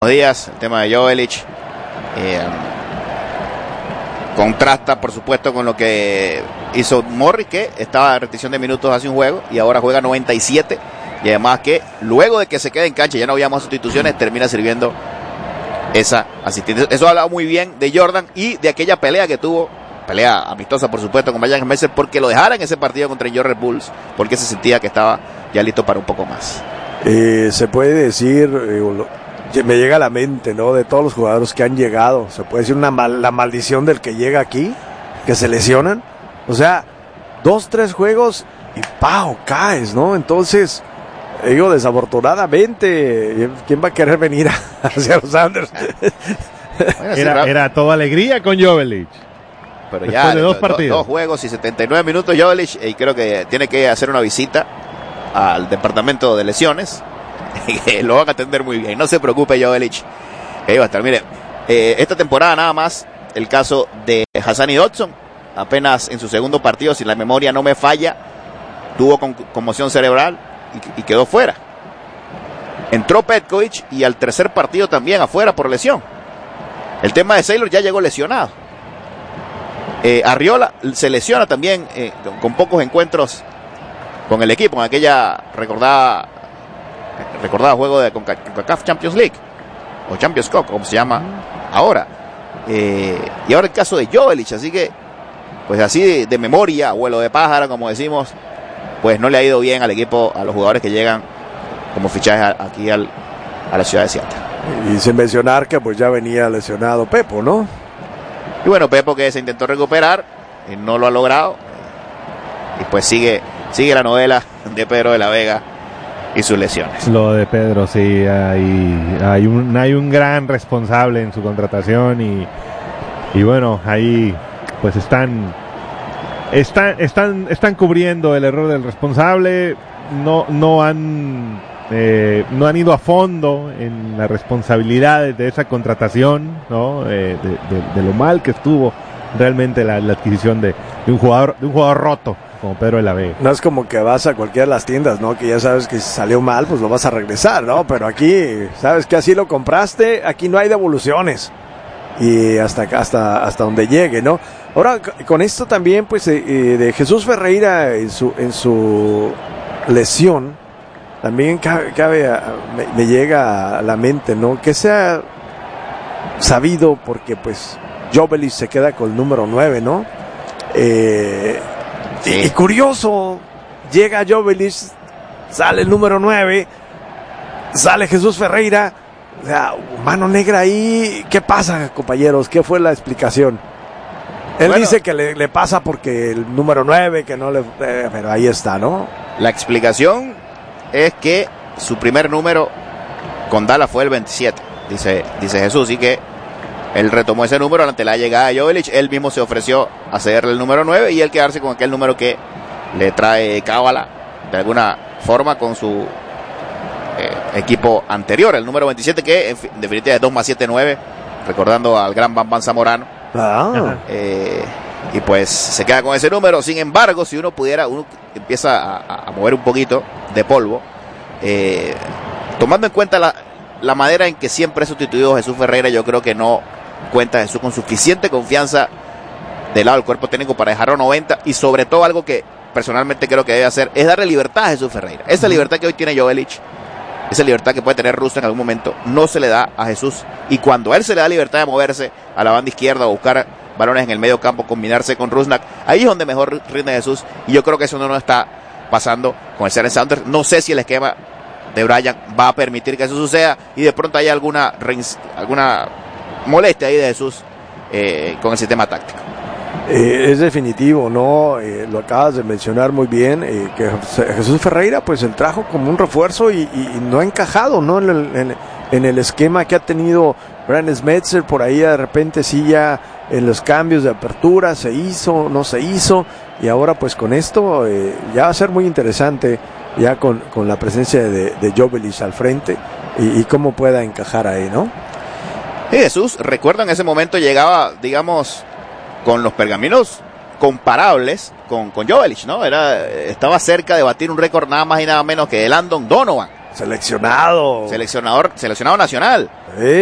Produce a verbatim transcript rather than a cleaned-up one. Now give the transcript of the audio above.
días, el tema de Joveljic eh, contrasta por supuesto con lo que hizo Morris, que estaba en restricción de minutos hace un juego y ahora juega noventa y siete, y además que luego de que se quede en cancha, ya no había más sustituciones, termina sirviendo esa asistencia. Eso ha hablado muy bien de Jordan y de aquella pelea que tuvo, pelea amistosa por supuesto con Brian Schmetzer, porque lo dejara en ese partido contra el Red Bulls, porque se sentía que estaba ya listo para un poco más. Eh, se puede decir, eh, me llega a la mente, ¿no? De todos los jugadores que han llegado, se puede decir una mal, la maldición del que llega aquí, que se lesionan. O sea, dos, tres juegos y ¡pau! Caes, ¿no? Entonces, digo, desafortunadamente, ¿quién va a querer venir hacia los Sounders? Era, era toda alegría con Joveljic. Pero ya, de dos, do, partidos. dos juegos y setenta y nueve minutos Joveljic, y creo que tiene que hacer una visita al departamento de lesiones, y lo van a atender muy bien. No se preocupe, Joveljic, que ahí va a estar. Mire, eh, esta temporada nada más el caso de Hassani Dodson, apenas en su segundo partido, si la memoria no me falla, tuvo con, conmoción cerebral y, y quedó fuera. Entró Petkovic y al tercer partido también afuera por lesión. El tema de Saylor ya llegó lesionado. Eh, Arriola se lesiona también eh, con, con pocos encuentros con el equipo, en aquella recordada recordada juego de CONCACAF Champions League o Champions Cup, como se llama ahora. Eh, y ahora el caso de Joveljic, así que pues así de, de memoria, abuelo de pájaro, como decimos, pues no le ha ido bien al equipo, a los jugadores que llegan como fichajes aquí al, a la ciudad de Seattle. Y sin mencionar que pues ya venía lesionado Pepo, ¿no? Y bueno, Pepo, que se intentó recuperar y no lo ha logrado, y pues sigue sigue la novela de Pedro de la Vega y sus lesiones. Lo de Pedro, sí, hay, hay, un, hay un gran responsable en su contratación y, y bueno, ahí pues están, están, están, están cubriendo el error del responsable, no, no han, eh, no han ido a fondo en las responsabilidades de esa contratación, ¿no? Eh, de, de, de lo mal que estuvo realmente la, la adquisición de, de un jugador, de un jugador roto como Pedro de la Vega. No es como que vas a cualquiera de las tiendas, ¿no? Que ya sabes que si salió mal, pues lo vas a regresar, ¿no? Pero aquí, sabes que así lo compraste, aquí no hay devoluciones. Y hasta hasta hasta donde llegue, ¿no? Ahora, con esto también, pues, eh, de Jesús Ferreira en su en su lesión, también cabe, cabe a, me, me llega a la mente, ¿no? Que se ha sabido, porque, pues, Joveljic se queda con el número nueve, ¿no? Eh... Sí. Y, y curioso, llega Joveljic, sale el número nueve, sale Jesús Ferreira, o sea, mano negra ahí. ¿Qué pasa, compañeros? ¿Qué fue la explicación? Él bueno, dice que le, le pasa porque el número nueve, que no le... Eh, pero ahí está, ¿no? La explicación es que su primer número con Dallas fue el veintisiete, dice, dice Jesús, y que él retomó ese número ante la llegada de Joveljic. Él mismo se ofreció a cederle el número nueve y él quedarse con aquel número que le trae cábala de alguna forma con su eh, equipo anterior, el número veintisiete, que en, en definitiva es dos más siete, nueve, recordando al gran Bam Bam Zamorano. Ah. Eh, y pues se queda con ese número. Sin embargo, si uno pudiera, uno empieza a, a mover un poquito de polvo, eh, tomando en cuenta la, la manera en que siempre ha sustituido a Jesús Ferreira, yo creo que no cuenta Jesús con suficiente confianza del lado del cuerpo técnico para dejarlo noventa, y sobre todo algo que personalmente creo que debe hacer es darle libertad a Jesús Ferreira. Esa libertad que hoy tiene Joveljic, esa libertad que puede tener Russo en algún momento, no se le da a Jesús, y cuando a él se le da libertad de moverse a la banda izquierda o buscar balones en el medio campo, combinarse con Rusnak, ahí es donde mejor rinde Jesús, y yo creo que eso no nos está pasando con el Seattle Sounders. No sé si el esquema de Brian va a permitir que eso suceda y de pronto haya alguna alguna molestia ahí de Jesús eh, con el sistema táctico. Eh, es definitivo, ¿no? Eh, lo acabas de mencionar muy bien, eh, que Jesús Ferreira pues el trajo como un refuerzo y, y, y no ha encajado, ¿no? En el, en, en el esquema que ha tenido Brian Schmetzer. Por ahí de repente sí, ya en los cambios de apertura se hizo, no se hizo, y ahora pues con esto eh, ya va a ser muy interesante ya con, con la presencia de, de Joveljic al frente y, y cómo pueda encajar ahí, ¿no? Y Jesús, recuerdo en ese momento llegaba, digamos, con los pergaminos comparables con, con Joveljic, ¿no? Era, estaba cerca de batir un récord nada más y nada menos que de Landon Donovan Seleccionado. Seleccionador, seleccionado nacional. Sí.